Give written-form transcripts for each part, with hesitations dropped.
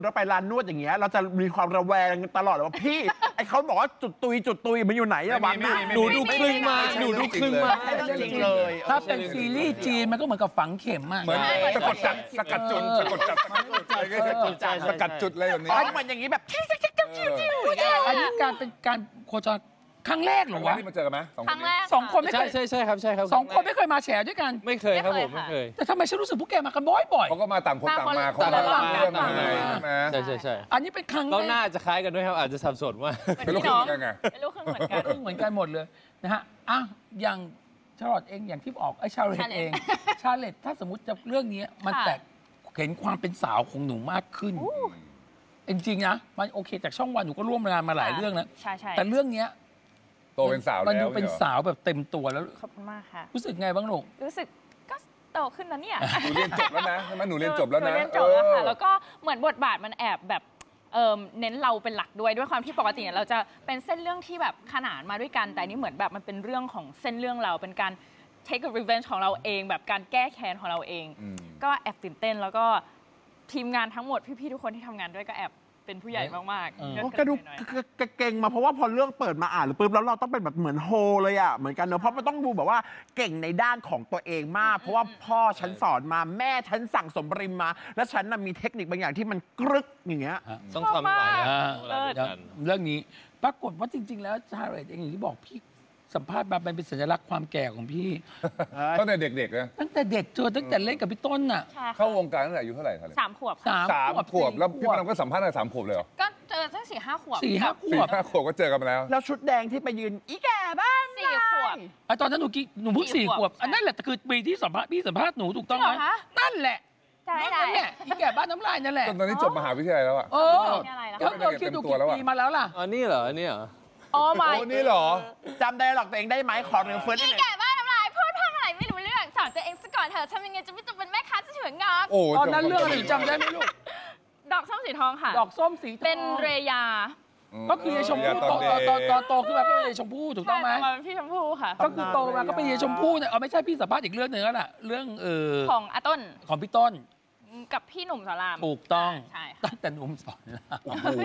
เราไปร้านนวดอย่างเงี้ยเราจะมีความระแวงตลอดว่าพี่ไอ้เขาบอกว่าจุดตุยมันอยู่ไหนอะวะหนูดูครึ่งมาหนูดูครึ่งมาจริงเลยถ้าเป็นซีรีส์จีนมันก็เหมือนกับฝังเข็มอะเหมือนสะกดจับสกัดจุดสกัดจุดอะไรแบบนี้มันอย่างนี้แบบอันนี้การเป็นการโคจรครั้งแรกหรอวะที่มาเจอกันไหมสองคนไม่เคยใช่ครับใช่ครับสองคนไม่เคยมาแฉด้วยกันไม่เคยครับผมไม่เคยแต่ทำไมฉันรู้สึกพวกแกมากันบ่อยเขาก็มาต่างคนต่างมาคนละเรื่องใช่ไหมใช่อันนี้เป็นครั้งเราหน้าจะคล้ายกันด้วยครับอาจจะสับสนว่าเป็นลูกครึ่งกันไงเป็นลูกครึ่งเหมือนกันเหมือนกันหมดเลยนะฮะอ่ะอย่างชาลอตเองอย่างที่บอกไอ้ชาเลตเองชาเลตถ้าสมมติจะเรื่องนี้มันแตกเห็นความเป็นสาวของหนูมากขึ้นจริงๆนะมันโอเคจากช่องวันหนูก็ร่วมงานมาหลายเรื่องแล้วแต่เรื่องนี้โตเป็นสาวแล้วมันดูเป็นสาวแบบเต็มตัวแล้วขอบคุณมากค่ะรู้สึกไงบ้างลูกรู้สึกก็โตขึ้นนะเนี่ยหนูเรียนจบแล้วนะใช่ไหมหนูเรียนจบแล้วนะเรียนจบแล้วค่ะแล้วก็เหมือนบทบาทมันแอบแบบเน้นเราเป็นหลักด้วยความที่ปกติเนี่ยเราจะเป็นเส้นเรื่องที่แบบขนานมาด้วยกันแต่นี่เหมือนแบบมันเป็นเรื่องของเส้นเรื่องเราเป็นการ take a revenge ของเราเองแบบการแก้แค้นของเราเองก็แอบตื่นเต้นแล้วก็ทีมงานทั้งหมดพี่ๆทุกคนที่ทำงานด้วยก็แอบเป็นผู้ใหญ่มากๆก็ดูเก่งมาเพราะว่าพอเรื่องเปิดมาอ่านหรือปุ๊บแล้วเราต้องเป็นแบบเหมือนโฮเลยอ่ะเหมือนกันเนอะเพราะมันต้องดูแบบว่าเก่งในด้านของตัวเองมากเพราะว่าพ่อฉันสอนมาแม่ฉันสั่งสมบริมมาแล้วฉันน่ะมีเทคนิคบางอย่างที่มันกรึกอย่างเงี้ยต้องทำไหวเรื่องนี้ปรากฏว่าจริงๆแล้วชาเลตเองอย่างที่บอกพี่สัมภาษณ์มาเป็นสัญลักษณ์ความแก่ของพี่ตั้งแต่เด็กๆนะตั้งแต่เด็กเจอตั้งแต่เล่นกับพี่ต้นน่ะเข้าวงการตั้งแต่อายุเท่าไหร่ครับ 3 ขวบ 3 ขวบแล้วพี่มันก็สัมภาษณ์ตั้งแต่3 ขวบเลยเหรอก็เจอตั้ง4-5 ขวบ 4-5 ขวบก็เจอกันมาแล้วชุดแดงที่ไปยืนอีแก่บ้าน 4 ขวบตอนนั้นหนูเพิ่ง4 ขวบอันนั้นแหละคือปีที่พี่สัมภาษณ์หนูถูกต้องไหมนั่นแหละนั่นแหละอีแก่บ้านน้ำลายนั่นแหละตอนนี้จบมหาวิทยาลัยแล้วอ่ะก็คิดดูกี่ปีมาแล้วล่ะอันนี้เหรออันนี้เหรอโอ้ไม่นี่เหรอจำได้หรอกตัวเองได้ไหมขอเรื่องเฟิร์สนี่แก่บ้านน้ำลายพูดพังอะไรไม่รู้เรื่องสอนตัวเองซะก่อนเถอะทำยังไงจะไม่ต้องเป็นแม่ค้าจะเฉื่อยงอกตอนนั้นเรื่องอะไรจำได้ไหมลูกดอกส้มสีทองค่ะดอกส้มสีทองเป็นเรยาก็คือชมพู่โตขึ้นมาก็เป็นชมพู่ถูกต้องไหมเป็นพี่ชมพู่ค่ะก็คือโตมาก็เป็นชมพู่เนี่ยไม่ใช่พี่สัมภาษณ์อีกเรื่องหนึ่งแล้วล่ะเรื่องของอาต้นของพี่ต้นกับพี่หนุ่มสอนรามถูกต้องใช่ตั้งแต่หนุ่มสอนราม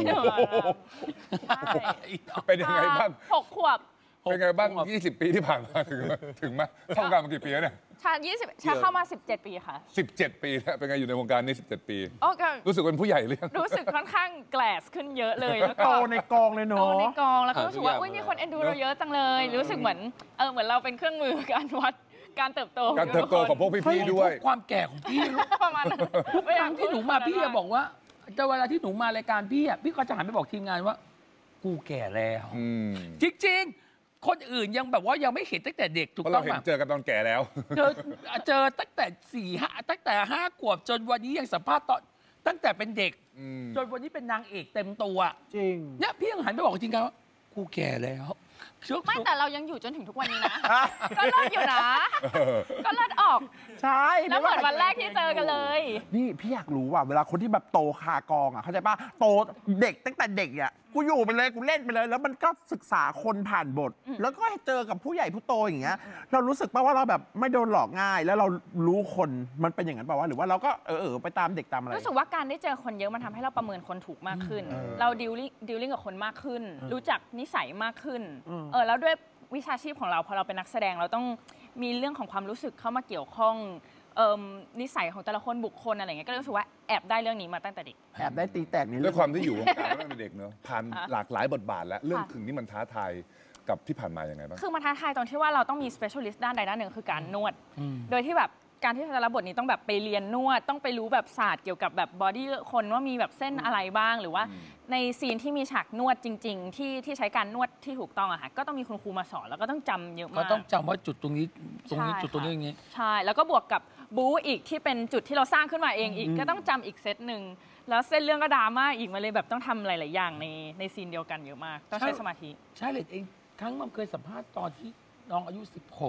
เป็นยังไงบ้าง 6 ขวบเป็นไงบ้าง20 ปีที่ผ่านมาถึงไหมเข้าวงการมากี่ปีแล้วเนี่ยชาเข้ามา17 ปีค่ะ 17 ปีแล้วเป็นไงอยู่ในวงการนี้17 ปีรู้สึกเป็นผู้ใหญ่หรือยังรู้สึกค่อนข้างแกลสขึ้นเยอะเลยแล้วก็โตในกองเลยเนาะโตในกองแล้วก็รู้สึกว่ามีคนเอ็นดูเราเยอะจังเลยรู้สึกเหมือนเราเป็นเครื่องมือการวัดการเติบโตของพวกพี่ๆด้วยความแก่ของพี่ประมาณนั้นทุกครั้งที่หนูมาพี่จะบอกว่าแต่เวลาที่หนูมารายการพี่ก็จะหันไปบอกทีมงานว่ากูแก่แล้วจริงๆคนอื่นยังแบบว่ายังไม่เห็นตั้งแต่เด็กถูกต้องไหมเจอกันตอนแก่แล้วเจอตั้งแต่ตั้งแต่5 ขวบจนวันนี้ยังสัมภาษณ์ตอนตั้งแต่เป็นเด็กจนวันนี้เป็นนางเอกเต็มตัวจริงเนี่ยพี่ยังหันไปบอกจริงๆว่ากูแก่แล้วไม่แต่เรายังอยู่จนถึงทุกวันนี้นะก็เลิศอยู่นะก็เลิศออกใช่แล้วเหมือนวันแรกที่เจอกันเลยนี่พี่อยากรู้ว่าเวลาคนที่แบบโตคากองอ่ะเข้าใจป่ะโตเด็กตั้งแต่เด็กอ่ะกูอยู่ไปเลยกูเล่นไปเลยแล้วมันก็ศึกษาคนผ่านบทแล้วก็เจอกับผู้ใหญ่ผู้โตอย่างเงี้ยเรารู้สึกป่ะว่าเราแบบไม่โดนหลอกง่ายแล้วเรารู้คนมันเป็นอย่างนั้นป่ะวะหรือว่าเราก็ไปตามเด็กตามอะไรรู้สึกว่าการได้เจอคนเยอะมันทำให้เราประเมินคนถูกมากขึ้นเราดิวลิ่งกับคนมากขึ้นรู้จักนิสัยมากขึ้นแล้วด้วยวิชาชีพของเราพอเราเป็นนักแสดงเราต้องมีเรื่องของความรู้สึกเข้ามาเกี่ยวข้องนิสัยของแต่ละคนบุคคลอะไรเงี้ยก็รู้สึกว่าแอบได้เรื่องนี้มาตั้งแต่เด็กแอบได้ตีแตกนี่ด้วยความที่อยู่วงการตั้งแต่เด็กเนอะผ่านหลากหลายบทบาทแล้วเรื่องถึงนี่มันท้าทายกับที่ผ่านมาอย่างไงบ้างคือมาท้าทายตอนที่ว่าเราต้องมี specialist ด้านใดด้านหนึ่งคือการนวดโดยที่แบบการที่จะรับบทนี้ต้องแบบไปเรียนนวดต้องไปรู้แบบศาสตร์เกี่ยวกับแบบบอดี้คนว่ามีแบบเส้นอะไรบ้างหรือว่าในซีนที่มีฉากนวดจริงๆที่ใช้การนวดที่ถูกต้องอะค่ะก็ต้องมีคุณครูมาสอนแล้วก็ต้องจำเยอะมากก็ต้องจำว่าจุดตรงนี้จุดตรงนี้อย่างนี้ใช่แล้วก็บวกกับบู๊อีกที่เป็นจุดที่เราสร้างขึ้นมาเองอีกก็ต้องจำอีกเซตหนึ่งแล้วเส้นเรื่องก็ดราม่าอีกมาเลยแบบต้องทำหลายๆอย่างในซีนเดียวกันเยอะมากต้องใช้สมาธิใช่เลยเองครั้งมันเคยสัมภาษณ์ตอนที่น้องอายุ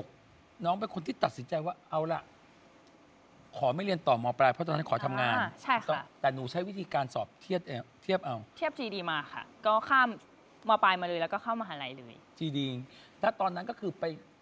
16น้องเป็นคนที่ตัดสินใจว่าเอาละขอไม่เรียนต่อม.ปลายเพราะตอนนั้นขอทำงานใช่ค่ะแต่หนูใช้วิธีการสอบเทียบเอาเทียบ GD มาค่ะก็ข้ามม.ปลายมาเลยแล้วก็เข้ามหาลัยเลย GD ถ้าตอนนั้นก็คือไป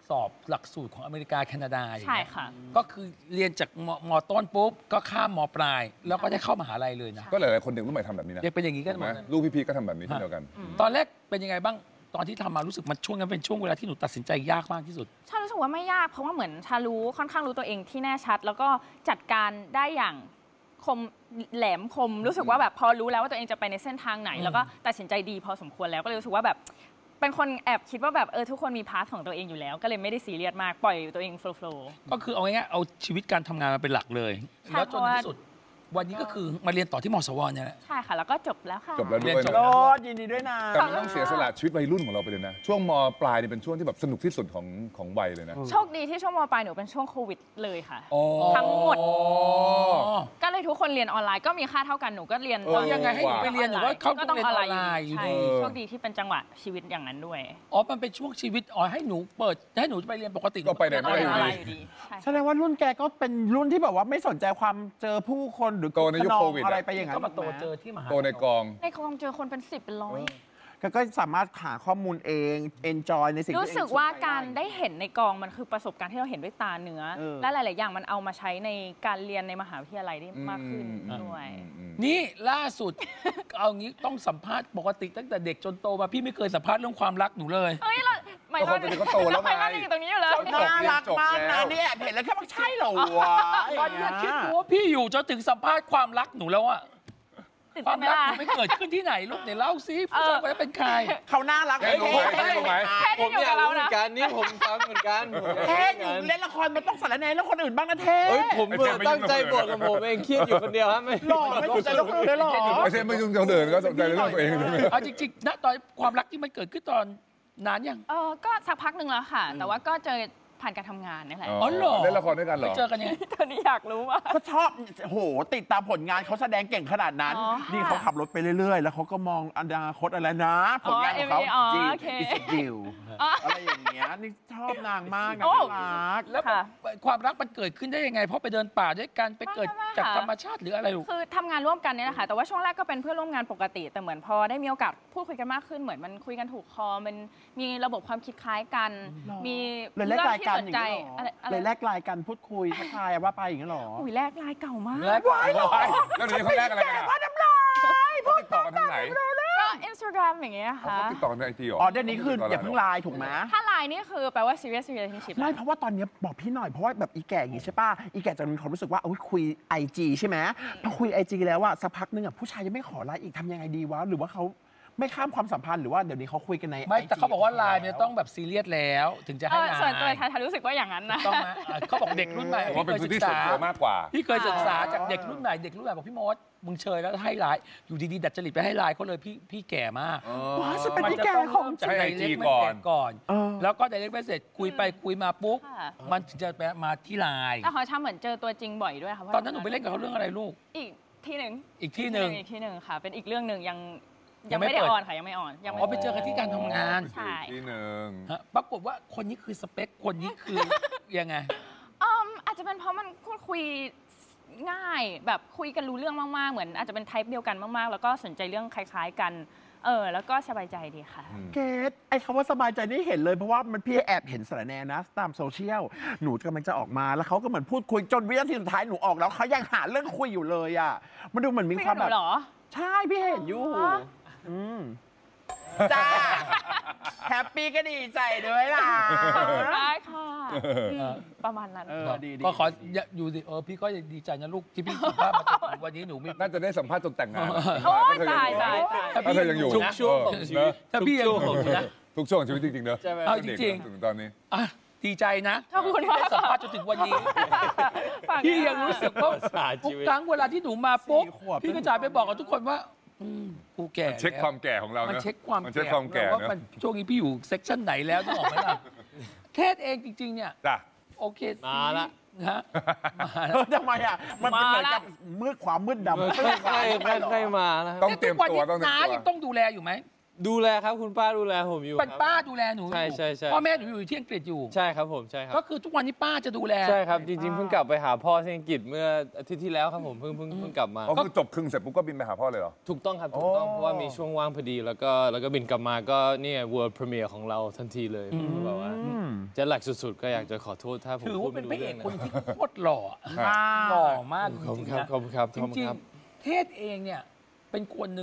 สอบหลักสูตรของอเมริกาแคนาดาอย่างใช่เงี้ยค่ะก็คือเรียนจากมต้นปุ๊บก็ข้ามมปลาย แล้วก็ได้เข้ามหาลัยเลยนะก็หลายๆคนเด็กรุ่นใหม่ทำแบบนี้นะยังเป็นอย่างนี้กันหมดเห็นไหมนะลูกพี่ๆก็ทำแบบนี้เช่นเดียวกันตอนแรกเป็นยังไงบ้างตอนที่ทำมารู้สึกมันช่วงนั้นเป็นช่วงเวลาที่หนูตัดสินใจยากมากที่สุดชารู้สึกว่าไม่ยากเพราะว่าเหมือนชารู้ค่อนข้างรู้ตัวเองที่แน่ชัด แล้วก็จัดการได้อย่างคมแหลมคม รู้สึกว่าแบบพอรู้แล้วว่าตัวเองจะไปในเส้นทางไหน แล้วก็ตัดสินใจดีพอสมควรแล้วก็เลยรู้สึกว่าแบบเป็นคนแอบคิดว่าแบบทุกคนมีพาร์ทของตัวเองอยู่แล้ว ก็เลยไม่ได้ซีเรียสมากปล่อยตัวเองโฟล์ก็คือเอาง่ายๆเอาชีวิตการทำงานมาเป็นหลักเลยใช่แล้วจนเพราะว่าที่สุด วันนี้ก็คือมาเรียนต่อที่มสวเนี่ยแหละใช่ค่ะ แล้วก็จบแล้วค่ะจบแล้วด้วยเรียนจบนะโอ้ยินดีด้วยนะแต่มันต้องเสียสละชีวิตวัยรุ่นของเราไปเลยนะ ช่วงมปลายนี่เป็นช่วงที่แบบสนุกที่สุดของวัยเลยนะโชคดีที่ช่วงมปลายหนูเป็นช่วงโควิดเลยค่ะอ๋อทั้งหมดอ๋อก็เลยทุกคนเรียนออนไลน์ก็มีค่าเท่ากันหนูก็เรียนยังไงให้หนูไปเรียนหรือว่าเข้าก็ต้องออนไลน์ต้องเรียนออนไลน์อยู่ใช่ดีโชคดีที่เป็นจังหวะชีวิตอย่างนั้นด้วยอ๋อมันเป็นช่วงชีวิตอ๋อให้หนูเปิดให้หนูไปเรียนปกติก็ไปไหนก็ไม่เรียนออนได้ไลน์อยู่ดีใช่แสดงว่ารุ่นแกก็เป็นรุ่นที่แบบว่าไม่สนใจความเจอผู้คนหรือโตในยุคโควิดอะอะไรไปอย่างนั้นก็มาโตเจอที่มหาลัยโตในกองในคลองเจอคนเป็น10เป็นร้อยก็สามารถหาข้อมูลเอง enjoy ในสิ่งที่รู้สึกเองว่าสนใจการได้เห็นในกองมันคือประสบการณ์ที่เราเห็นด้วยตาเนื้อ และหลาย ๆ อย่างมันเอามาใช้ในการเรียนในมหาวิทยาลัยได้มากขึ้นด้วยนี่ล่าสุด เอางี้ต้องสัมภาษณ์ปกติตั้งแต่เด็กจนโตมาพี่ไม่เคยสัมภาษณ์เรื่องความรักหนูเลยเฮ้ยเราไม่ก็เขาเป็นเขาโตแล้วไงไม่อยู่ตรงนี้อยู่เลยน่ารักมากจบแล้นะวเนี่ยเห็นแล้วแค่ว่าใช่เหรอวะตอนนี้คิดดูว่าพี่อยู่จนถึงสัมภาษณ์ความรักหนูแล้วอะตื่นควาเต้มนไหมรักล่ะหนูไม่เกิดขึ้นที่ไหนลูกไหนเล่าซิผู้ชายคนนั้นเป็นใครเขาน่ารักแค่รู้ไหมแค่รู้ไหมแค่ผที่มอยู่อยากักบเรารู้เหมือนะนกันนี่ผมฟังเหมือนกันผมอยากเท่รู้เหมือนกันอยู่เล่นละครมันต้องสารแหน่แล้วคนอื่นบ้างนะเท่เอ้ยผมตั้งใจบทของผมเองเครียดอยู่คนเดียวครับไม่หล่อไม่สนใจเรื่องคนอื่นเลยหรอไม่ใช่ไม่ยุ่งกับคนอื่นก็สนใจเรื่องตัวเองเอาจริงๆณตอนความรักที่มันเกิดขึ้นตอนนานยังก็สักพักหนึ่งแล้วค่ะ แต่ว่าก็เจอผ่านการทำงานนี่แหละอ๋อเหรอเล่นละครด้วยกันเหรไปอเจอกันยังไงตอนนี้อยากรู้ว่าก็ชอบโหติดตามผลงานเขาแสดงเก่งขนาดนั้นอ๋อค่ะนี่เขาขับรถไปเรื่อย ๆ แล้วเขาก็มองอนาคตอะไรนะ ผลงานของเขาอ๋อจิวโอเคอิสจิวอ๋ออะไรอย่างเงี้ยนี่ชอบนางมากนะโอ้น่ารักแล้วค่ะความรักมันเกิดขึ้นได้ยังไง เพราะไปเดินป่าด้วยกันไปเกิดไม่จากค่ะธรรมชาติหรืออะไรลูกคือทำงานร่วมกันเนี่ยแหละค่ะแต่ว่าช่วงแรกก็เป็นเพื่อนร่วมงานปกติ แต่เหมือนพอได้มีโอกาสพูดคุยกันมากขึ้นเหมือนมันคุยกันถูกคอมันมีระบบความคิดคล้ายกันหรอมีเลยแลกเรื่องรายที่การสอน ย่างใจนี้เหรออะไรเลยแลกรายกันพูดคุยทักทายว่าไปอย่างนี้เหรออุ้ยแลกลายเก่ามากแลกว้ายเหรอแล้วนี้เขาแลกอะไรกันอ่ะว่าน้ำลายเขาติดต่อกันทางไหนก็ Instagram อย่างเงี้ยเขาค่ะติดต่อกันในไอจีหรออ๋อเดี๋ยวนี้คืออย่าเพิ่งไลน์ถูกไหมถ้าไลน์นี่คือแปลว่า serious relationship ไม่เพราะว่าตอนนี้บอกพี่หน่อยเพราะว่าแบบอีแก่อย่างงี้ใช่ป่ะอีแก่จะมีความรู้สึกว่าโอ้ยคุย IG ใช่ไหมพอคุย IG แล้วอะสักพักนึงอะผู้ชายยังไม่ขอไลน์อีกทำยังไงดีวะหรือว่าเขาไม่ข้ามความสัมพันธ์หรือว่าเดี๋ยวนี้เขาคุยกันในไม่ IG แต่เขาบอกว่าไลน์เนี่ยต้องแบบซีเรียสแล้ว ถึงจะให้ไลน์ส่วนตัวทารู้สึกว่าอย่างนั้นนะต้องไหมเขาบอกเด็กรุ่นใหม่ผมว่าเป็นพื้นที่ส่วนตัวมากกว่าพี่เคยศึกษาจากเด็กรุ่นใหม่เด็กรุ่นใหม่บอกพี่มดมึงเชยแล้วให้ไลน์อยู่ดีๆดัดจริตไปให้ไลน์เขาเลยพี่แก่มากว้าวจะเป็นมันพี่จะแก่ต้องของเริ่มจากให้ได IG เรกก่อนก่อนเออแล้วก็ไดเรกเมสเซจคุยไปคุยมาปุ๊บค่ะมันถึงจะไปมาที่ไลน์แต่หอชาเหมือนเจอตัวจริงบ่อยด้วยค่ะตอนนั้นหนูไปเล่นกับเขาเรื่องอะไรลูกอีกที่หนึ่งอีกที่หนึ่งอีกที่หนึ่งค่ะ เป็นอีกเรื่องหนึ่งยังยังไม่ไม่ได้เปิดออนค่ะยังไม่ออนยังไม่อ๋อไปเจอกันที่การทำงานใช่ที่หนึ่งฮะปรากฏว่าคนนี้คือสเปคคนนี้คือ ยังไงอาจจะเป็นเพราะมันพูดคุยง่ายแบบคุยกันรู้เรื่องมากๆเหมือนอาจจะเป็นไทป์เดียวกันมากๆ แล้วก็สนใจเรื่องคล้ายๆกันแล้วก็สบายใจดีค่ะเกดไอ้คำว่าสบายใจนี่เห็นเลยเพราะว่ามันพี่แอบเห็นสารแนนะตามโซเชียลหนูกำลังจะออกมาแล้วเขาก็เหมือนพูดคุยจนวินาทีสุดท้ายหนูออกแล้วเขายังหาเรื่องคุยอยู่เลยอ่ะมันดูเหมือนมีคุยคกัวามบหแบนูบเหรอใช่พี่เห็นอยู่อ๋ออืมจ้าแฮปปี้ก็ดีใจด้วยล่ะได้ค่ะประมาณนั้นดีก็ขออยู่ดิพี่ก็ดีใจนะลูกที่พี่สัมภาษณ์มาจนถึงวันนี้หนูมีน่าจะได้สัมภาษณ์จนแต่งงานโอ้ยตายตายตายถ้าเธอยังอยู่ทุกช่วงของชีวิตถ้าพี่ยังทุกช่วงอยู่นะทุกช่วงของชีวิตจริงๆเนอะใช่ไหมเอาจริงถึงตอนนี้อ่ะดีใจนะขอบคุณมากได้สัมภาษณ์จนถึงวันนี้ฝากพี่ยังรู้สึกว่าประสาททุชีกวิตครั้งเวลาที่หนูมาปุ๊บ 4 ขวบพี่ก็จะไปบอกกับทุกคนว่ากูแก่เช็คความแก่ของเรามันเนอะเช็คความมันเช็คความแก่ว่าเนอะมันช่วงนี้พี่อยู่เซกชันไหนแล้วต้องออกไหมล่ะเทศเองจริง ๆ เนี่ยจ้ะโอเคมาละนะฮะมาละทำไมอ่ะมันเป็นเหมือนกับมืดความมืดดำค่อยๆมาแล้วครับต้องเตรียมตัวทุกนนี้ต้องเตรียมน้าตัวยังต้องดูแลอยู่ไหมดูแลครับคุณป้าดูแลผมอยู่เป็นครับป้าดูแลหนูอยู่ใช่พ่อแม่หนูอยู่ที่อังกฤษอยู่ใช่ครับผมใช่ครับก็คือทุกวันนี้ป้าจะดูแลใช่ครับจริงๆเพิ่งกลับไปหาพ่อที่อังกฤษเมื่ออาทิตย์ที่แล้วครับผมเพิ่งกลับมาอ๋อคือจบครึ่งเสร็จปุ๊บก็บินไปหาพ่อเลยเหรอถูกต้องครับถูกต้องโอ้เพราะว่ามีช่วงว่างพอดีแล้วก็บินกลับมาก็นี่ไง World Premiere ของเราทันทีเลยแบบว่าจะหลักสุดๆ ก็อยากจะขอโทษถ้าผมถือพูดว่าเป็ไม่นรู้พระเอเรื่อก งคนนะที่โคตรหล่ออ่าหล่อมากจขอบริคุณงคๆรับนะขอบคุณครับจริงๆเทศเองเนี่ยเป็นคนหนึ่ง